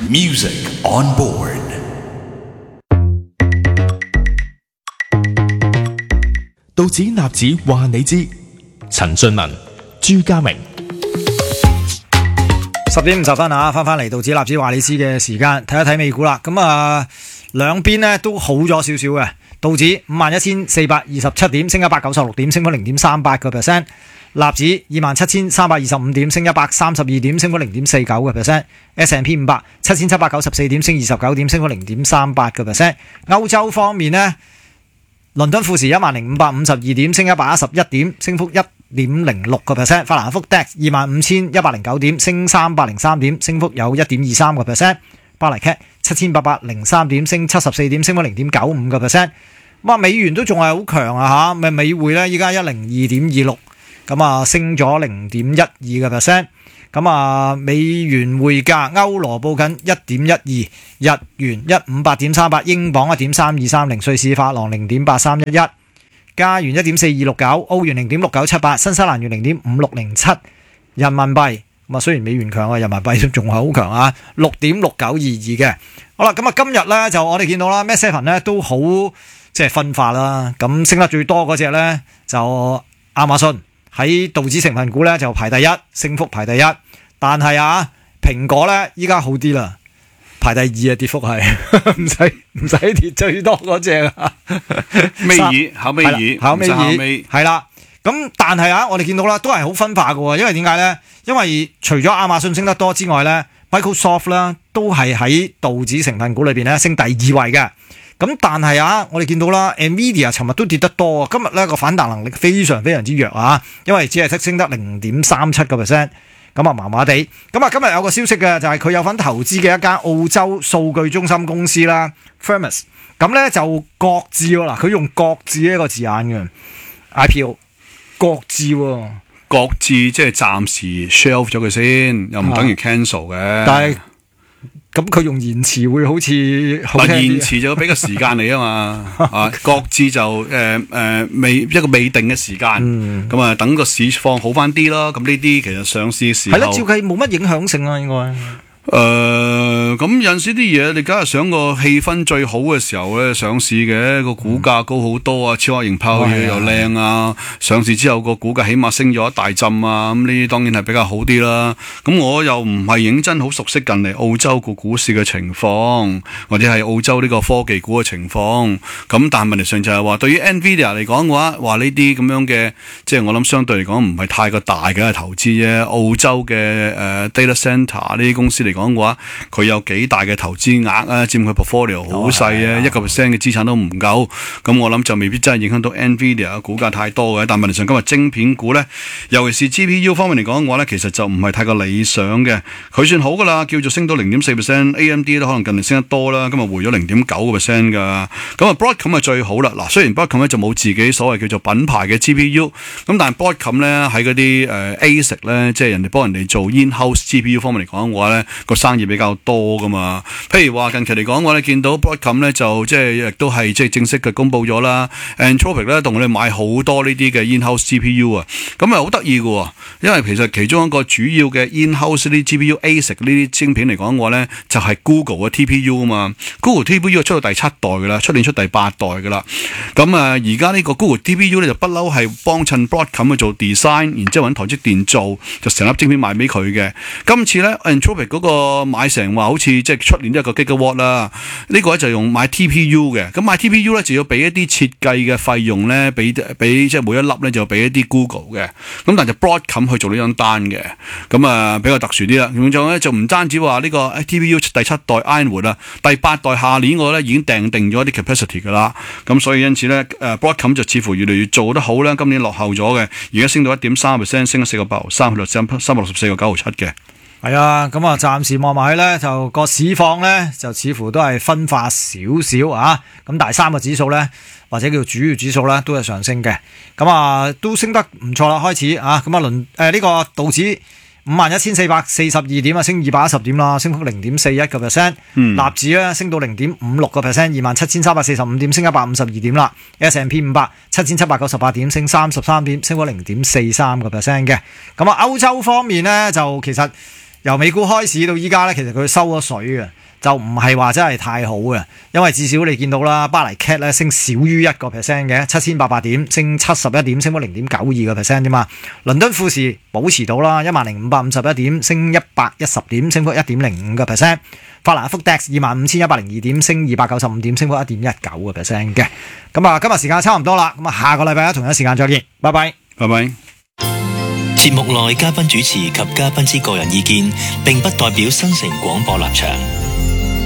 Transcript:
Music on board. 道指納指話你知，陳俊文、朱家明。 10:50啊，翻嚟道指納指話你知嘅時間，睇一睇美股啦。咁兩邊呢都好咗少少嘅。道指51,427點，升196點，升幅 0.38%。納指27,325點，升132點，升幅 0.49%。S&P 500 7,794點，升29點，升幅 0.38%。歐洲方面呢，倫敦富時10,552點，升111點，升幅1.06%。法蘭克福 DAX 25,109點，升303點，升幅有 1.23%。巴黎 CAC 7,803點，升74點，升幅 0.95%。美元都仲係好強啊嚇，美匯呢依家102.26，咁升咗 0.12%。美元匯價歐羅報緊 1.12， 日元158.38，英鎊 1.3230， 瑞士法郎 0.8311， 加元 1.4269， 澳元 0.6978， 新西蘭元 0.5607， 人民幣雖然美元強啊，人民幣都仲係好強啊， 6.6922 嘅。好啦，咁今日咧就我哋見到啦 Mat 7咧都好即係分化啦。咁升得最多嗰隻咧就亞馬遜，喺道指成分股咧就排第一，升幅排第一。但係蘋果咧依家好啲啦，排第二啊，跌幅係唔使跌最多嗰隻啊。 考尾二係啦。咁但係我哋見到啦，都係好分化嘅，因為點解咧？因為除咗亞馬遜升得多之外咧 ，Microsoft 啦都係喺道指成分股裏邊咧升第二位嘅。咁但係我哋見到啦 ，Nvidia 尋日都跌得多啊，今日咧個反彈能力非常非常之弱啊，因為只係升得 0.37%， 咁麻麻地。咁今日有個消息嘅就係佢有份投資嘅一間澳洲數據中心公司啦 ，Firmus， 咁咧就擱置喎，佢用擱置呢個字眼嘅 IPO。擱置喎， 擱置即係暫時 shelf 咗佢先，又唔等於 cancel 嘅。 但係咁佢用延遲會好似好聽啲。 延遲就要俾個時間你啊嘛，擱置就一個未定嘅時間，咁等個市況好翻啲咯。咁呢啲其實上市時候係啦， 照計冇乜影響性啦，應該。 咁有陣時啲嘢，你梗係想個氣氛最好嘅時候咧上市嘅，個股價高好多啊，超額型拋嘢又靚啊，上市之後個股價起碼升咗一大浸啊，咁呢啲當然係比較好啲啦。咁我又唔係認真好熟悉近嚟澳洲個股市嘅情況，或者係澳洲呢個科技股嘅情況。咁但係問題上就係話，對於 Nvidia 嚟講嘅話呢啲咁樣嘅，即係我諗相對嚟講唔係太過大嘅投資啫。澳洲嘅data center 呢啲公司嚟講嘅話，佢有幾大嘅投資額啊？佔佢 portfolio 好細啊，1% 嘅資產都唔夠。咁我諗就未必真係影響到 Nvidia 嘅股價太多嘅。但問題上今日晶片股咧，尤其是 GPU 方面嚟講嘅話咧，其實就唔係太過理想嘅。佢算好噶啦，叫做升到 0.4%，AMD 都可能近年升得多啦，今日回咗 0.9% 噶。咁Broadcom 最好啦。嗱，雖然 Broadcom 咧就冇自己所謂叫做品牌嘅 GPU， 咁但係 Broadcom 咧喺嗰啲ASIC 咧，即係人哋幫人哋做 in-house GPU 方面嚟講嘅話咧，個生意比較多噶嘛。譬如話近期嚟講嘅話，你見到 Broadcom 咧就即係亦都係即係正式嘅公佈咗啦。Anthropic 咧同我哋買好多呢啲嘅 in-house GPU 啊，咁啊好得意嘅喎，因為其實其中一個主要嘅 in-house 呢啲 GPU ASIC 呢啲晶片嚟講嘅話咧，就係 Google 嘅 TPU 啊嘛。Google TPU 出到第7代嘅啦，出年出第8代嘅啦。咁而家呢個 Google TPU 咧就不嬲係幫襯 Broadcom 去做 design， 然之後揾台積電做，就成粒晶片賣俾佢嘅。今次咧 Anthropic 嗰個買成話好似即係出年1個 gigawatt 啦，呢個咧就用買 TPU 嘅。咁買 TPU 咧就要俾一啲設計嘅費用咧，俾即係每一粒咧就俾一啲 Google 嘅。咁但係就 Broadcom 去做呢張單嘅，咁比較特殊啲啦。咁就咧就唔單止話呢個 TPU 第7代 Ironwood 啊，第8代下年我咧已經訂定咗一啲 capacity 噶啦。咁所以因此咧Broadcom 就似乎越嚟越做得好啦。今年落後咗嘅，而家升到 1.3%， 升咗4.83%，去到364.97嘅。 係啊，咁暫時望埋去咧，就個市況咧就似乎都係分化少少啊。咁但係3個指數咧，或者叫主要指數咧，都係上升嘅。咁都升得唔錯啦，開始啊。咁呢個道指51,442點啊，升210點啦，升幅 0.41%。納指咧升到 0.56%， 27,345點，升152點啦。S&P 500 7,798點，升33點，升幅 0.43% 嘅。咁歐洲方面咧就其實由美股開始到依家咧，其實佢收咗水嘅。 就唔係話真係太好嘅，因為至少你見到啦，巴黎 CAC 咧升少於1% 嘅，7800點，升71點，升幅0.92%啫嘛。倫敦富時保持到啦，10551點，升110點，升幅1.05%。法蘭克福 DAX 25102點，升295點，升幅1.19% 嘅。咁啊，今日時間差唔多啦，咁啊，下個禮拜同一時間再見，拜拜， 拜拜。 節目內嘉賓主持及嘉賓之個人意見，並不代表新城廣播立場。